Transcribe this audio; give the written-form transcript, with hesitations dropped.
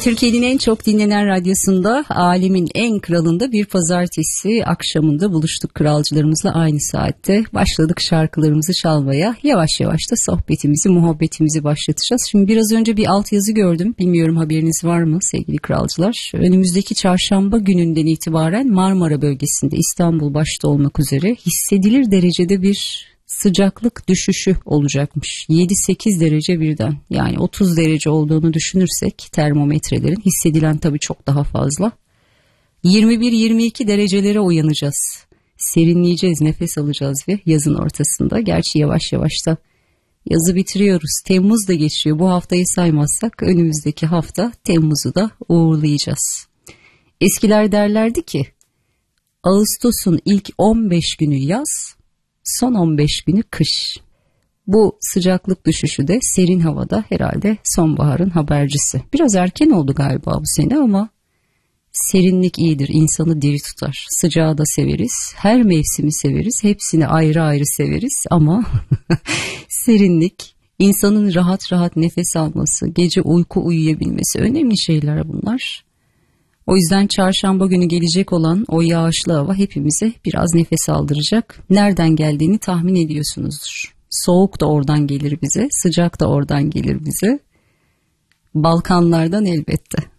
Türkiye'nin en çok dinlenen radyosunda, alemin en kralında bir pazartesi akşamında buluştuk kralcılarımızla aynı saatte. Başladık şarkılarımızı çalmaya. Yavaş yavaş da sohbetimizi, muhabbetimizi başlatacağız. Şimdi biraz önce bir altyazı gördüm. Bilmiyorum haberiniz var mı sevgili kralcılar? Önümüzdeki çarşamba gününden itibaren Marmara bölgesinde, İstanbul başta olmak üzere hissedilir derecede bir sıcaklık düşüşü olacakmış. 7-8 derece birden, yani 30 derece olduğunu düşünürsek termometrelerin, hissedilen tabii çok daha fazla. 21-22 derecelere uyanacağız. Serinleyeceğiz, nefes alacağız ve yazın ortasında. Gerçi yavaş yavaş da yazı bitiriyoruz. Temmuz da geçiyor. Bu haftayı saymazsak önümüzdeki hafta Temmuz'u da uğurlayacağız. Eskiler derlerdi ki Ağustos'un ilk 15 günü yaz, son 15 günü kış. Bu sıcaklık düşüşü de serin havada herhalde sonbaharın habercisi. Biraz erken oldu galiba bu sene ama serinlik iyidir, insanı diri tutar. Sıcağı da severiz, her mevsimi severiz, hepsini ayrı ayrı severiz ama serinlik, insanın rahat rahat nefes alması, gece uyku uyuyabilmesi, önemli şeyler bunlar. O yüzden çarşamba günü gelecek olan o yağışlı hava hepimize biraz nefes aldıracak. Nereden geldiğini tahmin ediyorsunuzdur. Soğuk da oradan gelir bize, sıcak da oradan gelir bize. Balkanlardan elbette.